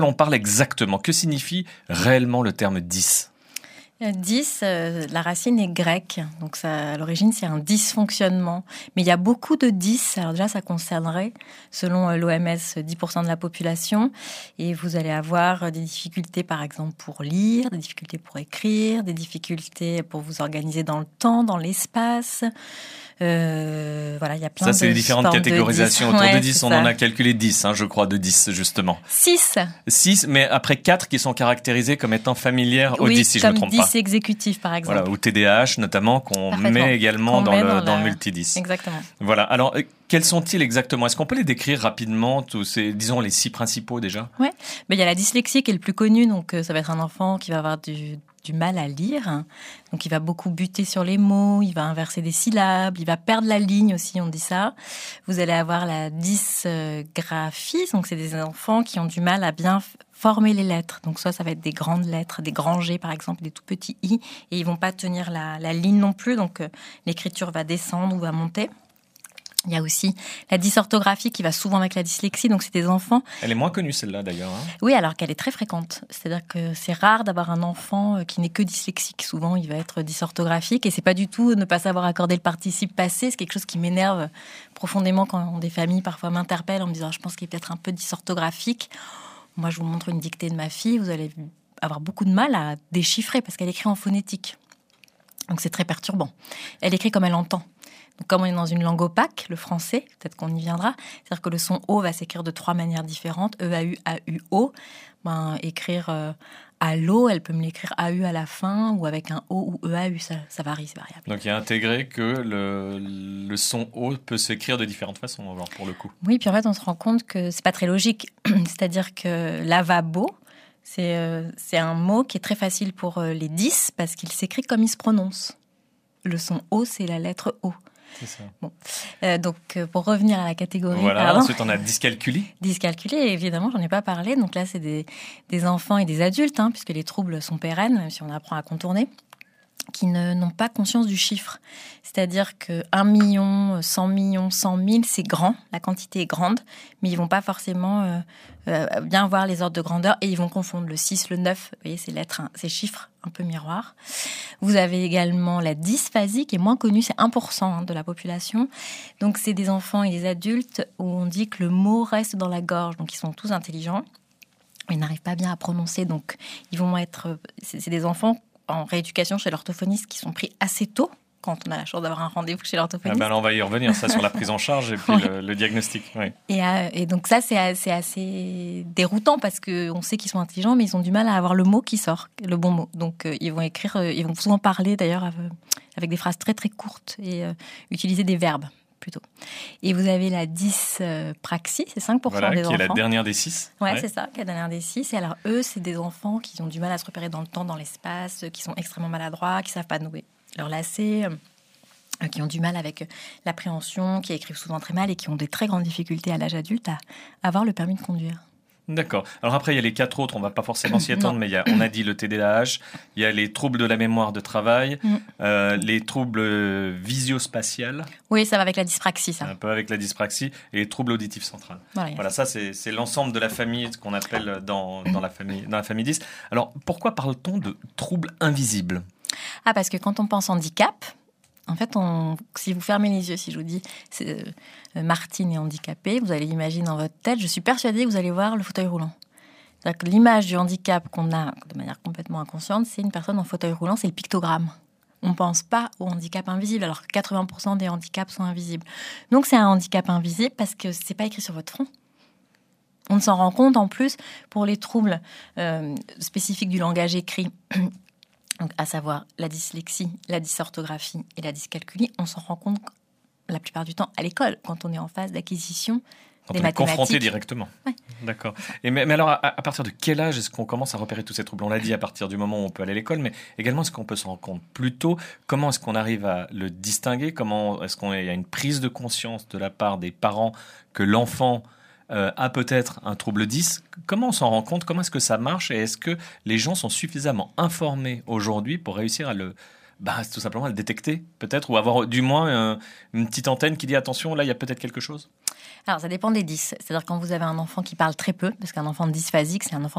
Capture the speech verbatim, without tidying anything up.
On parle exactement. Que signifie réellement le terme dys ? dys, euh, la racine est grecque, donc ça, à l'origine c'est un dysfonctionnement. Mais il y a beaucoup de dys, alors déjà ça concernerait, selon l'O M S, dix pour cent de la population. Et vous allez avoir des difficultés par exemple pour lire, des difficultés pour écrire, des difficultés pour vous organiser dans le temps, dans l'espace. Euh, voilà, il y a plein ça, de c'est les différentes catégorisations dys. autour Ouais, de dys. On ça. en a calculé dix, hein, je crois, de dix, justement. six. six, mais après quatre qui sont caractérisés comme étant familières au oui, dys, si je ne me trompe dys pas. dys exécutif, par exemple. Voilà, ou T D A H, notamment, qu'on met également qu'on dans, met le, dans, dans la... le multidys. Exactement. Voilà. Alors, euh, quels sont-ils exactement ? Est-ce qu'on peut les décrire rapidement, tous ces, disons, les six principaux déjà ? Oui, mais il y a la dyslexie qui est le plus connu, donc euh, ça va être un enfant qui va avoir du... du mal à lire, donc il va beaucoup buter sur les mots, il va inverser des syllabes, il va perdre la ligne aussi, on dit ça. Vous allez avoir la dysgraphie, donc c'est des enfants qui ont du mal à bien former les lettres. Donc soit ça va être des grandes lettres, des grands G par exemple, des tout petits I, et ils vont pas tenir la, la ligne non plus, donc euh, l'écriture va descendre ou va monter. Il y a aussi la dysorthographie qui va souvent avec la dyslexie, donc c'est des enfants... Elle est moins connue celle-là d'ailleurs. Hein. Oui, alors qu'elle est très fréquente. C'est-à-dire que c'est rare d'avoir un enfant qui n'est que dyslexique. Souvent, il va être dysorthographique et c'est pas du tout ne pas savoir accorder le participe passé. C'est quelque chose qui m'énerve profondément quand des familles parfois m'interpellent en me disant ah, « je pense qu'il est peut-être un peu dysorthographique ». Moi, je vous montre une dictée de ma fille, vous allez avoir beaucoup de mal à déchiffrer parce qu'elle écrit en phonétique. Donc c'est très perturbant. Elle écrit comme elle entend. Donc, comme on est dans une langue opaque, le français, peut-être qu'on y viendra, c'est-à-dire que le son O va s'écrire de trois manières différentes, E A U, A U O. Ben, écrire euh, à l'eau, elle peut me l'écrire A U à la fin, ou avec un O ou E A U, ça, ça varie, c'est variable. Donc il y a intégré que le, le son O peut s'écrire de différentes façons, alors, pour le coup. Oui, puis en fait, on se rend compte que c'est pas très logique. C'est-à-dire que lavabo, c'est, euh, c'est un mot qui est très facile pour euh, les dys, parce qu'il s'écrit comme il se prononce. Le son O, c'est la lettre O. C'est ça. Bon. Euh, donc, euh, pour revenir à la catégorie... Voilà, pardon, ensuite on a dyscalculie. Dyscalculie, évidemment, j'en ai pas parlé. Donc là, c'est des, des enfants et des adultes, hein, puisque les troubles sont pérennes, même si on apprend à contourner, qui ne, n'ont pas conscience du chiffre. C'est-à-dire que un million, cent millions, cent mille, c'est grand, la quantité est grande, mais ils vont pas forcément euh, euh, bien voir les ordres de grandeur et ils vont confondre le six, le neuf, vous voyez, ces lettres, ces chiffres un peu miroirs. Vous avez également la dysphasie, qui est moins connue, c'est un pour cent hein, de la population. Donc, c'est des enfants et des adultes où on dit que le mot reste dans la gorge, donc ils sont tous intelligents, mais ils n'arrivent pas bien à prononcer, donc ils vont être... C'est, c'est des enfants en rééducation chez l'orthophoniste qui sont pris assez tôt, quand on a la chance d'avoir un rendez-vous chez l'orthophoniste. Ah ben là, on va y revenir, ça, sur la prise en charge et puis oui. le, le diagnostic. Oui. Et, euh, et donc ça, c'est assez, assez déroutant parce qu'on sait qu'ils sont intelligents, mais ils ont du mal à avoir le mot qui sort, le bon mot. Donc euh, ils vont écrire, euh, ils vont souvent parler d'ailleurs avec, avec des phrases très très courtes et euh, utiliser des verbes plutôt. Et vous avez la dyspraxie, c'est cinq pour cent voilà, des qui enfants. Qui est la dernière des six. Ouais, ouais, c'est ça, qui est la dernière des six. Et alors eux, c'est des enfants qui ont du mal à se repérer dans le temps, dans l'espace, qui sont extrêmement maladroits, qui savent pas nouer leurs lacets, euh, qui ont du mal avec l'appréhension, qui écrivent souvent très mal et qui ont des très grandes difficultés à l'âge adulte à avoir le permis de conduire. D'accord. Alors après, il y a les quatre autres, on ne va pas forcément s'y attendre, mais il y a, on a dit le T D A H, il y a les troubles de la mémoire de travail, mm. euh, les troubles visio-spatials. Oui, ça va avec la dyspraxie, ça. Un peu avec la dyspraxie, et les troubles auditifs centrales. Voilà, voilà ça, c'est, c'est l'ensemble de la famille, ce qu'on appelle dans, dans, la famille, dans la famille dys. Alors, pourquoi parle-t-on de troubles invisibles ? Ah, parce que quand on pense handicap... En fait, on, si vous fermez les yeux, si je vous dis c'est, euh, Martine est handicapée, vous allez imaginer dans votre tête, je suis persuadée que vous allez voir le fauteuil roulant. C'est-à-dire que l'image du handicap qu'on a de manière complètement inconsciente, c'est une personne en fauteuil roulant, c'est le pictogramme. On ne pense pas au handicap invisible, alors que quatre-vingts pour cent des handicaps sont invisibles. Donc c'est un handicap invisible parce que ce n'est pas écrit sur votre front. On s'en rend compte en plus pour les troubles euh, spécifiques du langage écrit. Donc, à savoir la dyslexie, la dysorthographie et la dyscalculie, on s'en rend compte la plupart du temps à l'école, quand on est en phase d'acquisition quand des on mathématiques. Est confronté directement. Ouais. D'accord. Et mais, mais alors, à, à partir de quel âge est-ce qu'on commence à repérer tous ces troubles ? On l'a dit, à partir du moment où on peut aller à l'école, mais également, est-ce qu'on peut s'en rendre compte plus tôt ? Comment est-ce qu'on arrive à le distinguer ? Comment est-ce qu'il y a une prise de conscience de la part des parents que l'enfant Euh, a peut-être un trouble dys. Comment on s'en rend compte ? Comment est-ce que ça marche ? Et est-ce que les gens sont suffisamment informés aujourd'hui pour réussir à le, bah, tout simplement à le détecter, peut-être, ou avoir du moins euh, une petite antenne qui dit attention, là, il y a peut-être quelque chose ? Alors, ça dépend des dys. C'est-à-dire quand vous avez un enfant qui parle très peu, parce qu'un enfant dysphasique, c'est un enfant